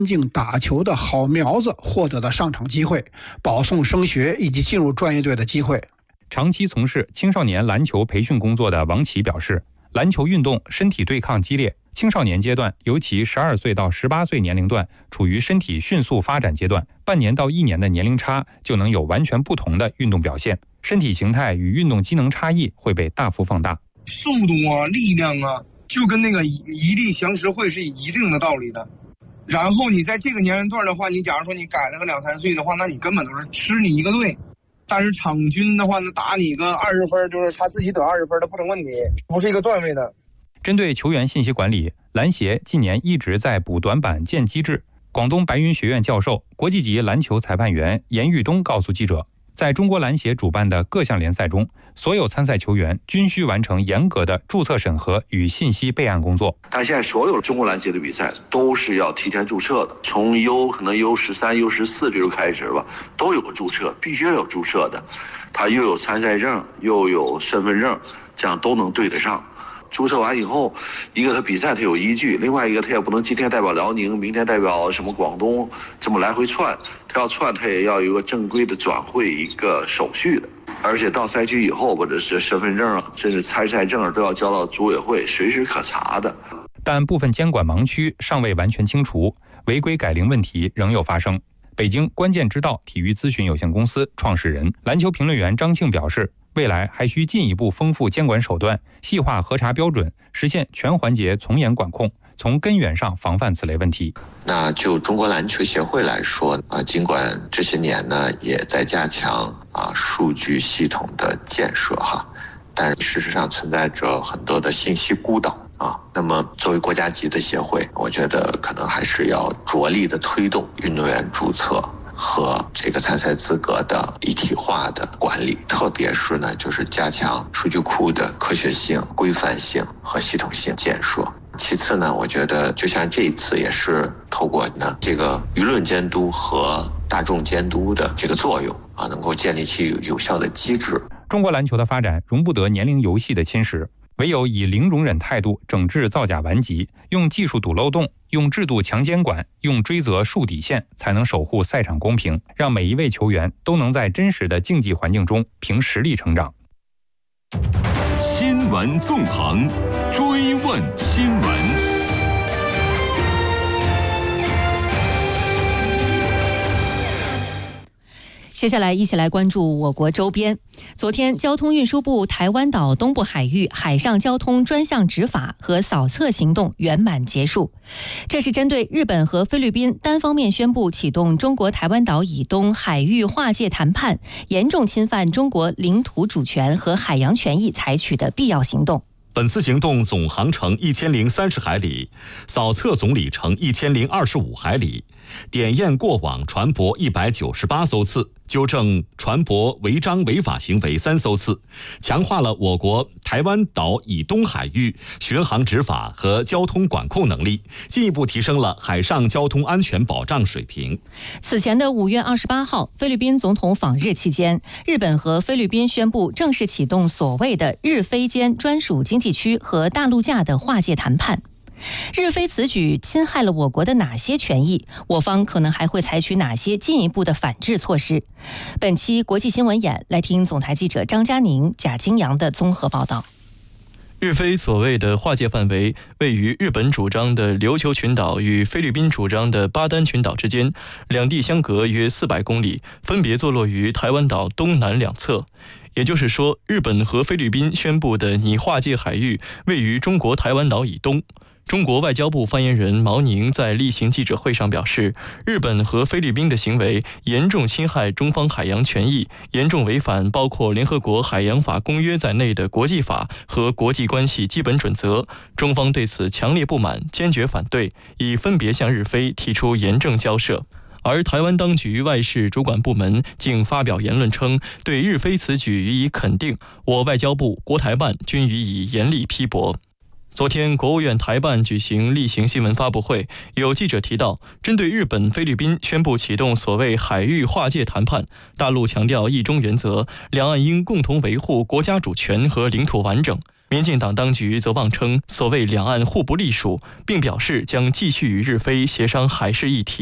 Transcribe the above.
境打球的好苗子获得了上场机会，保送升学以及进入专业队的机会。 长期从事青少年篮球培训工作的王琦表示，篮球运动身体对抗激烈，青少年阶段，尤其12岁到18岁年龄段处于身体迅速发展阶段，半年到1年的年龄差就能有完全不同的运动表现，身体形态与运动机能差异会被大幅放大。 速度啊，力量啊，就跟那个一力降十会是一定的道理的。然后你在这个年龄段的话，你假如说你改了个2、3岁的话，那你根本都是吃你一个队。但是场均的话呢，打你个20分，就是他自己得20分的不成问题，不是一个段位的。 针对球员信息管理，篮协近年一直在补短板建机制。广东白云学院教授、国际级篮球裁判员严玉东告诉记者，在中国篮协主办的各项联赛中，所有参赛球员均需完成严格的注册审核与信息备案工作。 他现在所有中国篮协的比赛都是要提前注册的，从可能 U13、U14 这种开始吧，都有个注册，必须要有注册的。他又有参赛证，又有身份证，这样都能对得上。注册完以后，一个他比赛他有依据，另外一个他也不能今天代表辽宁，明天代表什么广东，这么来回窜。他要窜，他也要有一个正规的转会一个手续的。而且到赛区以后，或者是身份证甚至参赛证都要交到组委会，随时可查的。 但部分监管盲区尚未完全清除，违规改龄问题仍有发生。北京关键之道体育咨询有限公司创始人、篮球评论员张庆表示，未来还需进一步丰富监管手段，细化核查标准，实现全环节从严管控，从根源上防范此类问题。 那就中国篮球协会来说尽管这些年呢也在加强数据系统的建设但事实上存在着很多的信息孤岛那么作为国家级的协会，我觉得可能还是要着力的推动运动员注册和这个参赛资格的一体化的管理，特别是呢，就是加强数据库的科学性、规范性和系统性建设。其次呢，我觉得就像这一次也是透过呢这个舆论监督和大众监督的这个作用能够建立起有效的机制。 中国篮球的发展容不得年龄游戏的侵蚀，唯有以零容忍态度整治造假顽疾，用技术堵漏洞，用制度强监管，用追责树底线，才能守护赛场公平，让每一位球员都能在真实的竞技环境中凭实力成长。 新闻纵横，追问新闻。 接下来一起来关注我国周边。昨天，交通运输部台湾岛东部海域海上交通专项执法和扫测行动圆满结束。这是针对日本和菲律宾单方面宣布启动中国台湾岛以东海域划界谈判，严重侵犯中国领土主权和海洋权益采取的必要行动。 本次行动总航程1030海里，扫测总里程1025海里，点验过往船舶198艘次，纠正船舶违章违法行为3艘次，强化了我国台湾岛以东海域巡航执法和交通管控能力，进一步提升了海上交通安全保障水平。 此前的5月28号，菲律宾总统访日期间，日本和菲律宾宣布正式启动所谓的日菲间专属经济区和大陆架的划界谈判。日菲此举侵害了我国的哪些权益？我方可能还会采取哪些进一步的反制措施？本期国际新闻眼来听总台记者张嘉宁、贾金阳的综合报道。 日菲所谓的划界范围位于日本主张的琉球群岛与菲律宾主张的巴丹群岛之间，两地相隔约400公里，分别坐落于台湾岛东南两侧。也就是说，日本和菲律宾宣布的拟划界海域位于中国台湾岛以东。中国外交部发言人毛宁在例行记者会上表示，日本和菲律宾的行为严重侵害中方海洋权益，严重违反包括联合国海洋法公约在内的国际法和国际关系基本准则。中方对此强烈不满，坚决反对，已分别向日菲提出严正交涉。而台湾当局外事主管部门竟发表言论称，对日菲此举予以肯定，我外交部、国台办均予以严厉批驳。昨天，国务院台办举行例行新闻发布会，有记者提到，针对日本、菲律宾宣布启动所谓海域划界谈判，大陆强调一中原则，两岸应共同维护国家主权和领土完整。 民进党当局则妄称所谓两岸互不隶属，并表示将继续与日菲协商海事议题。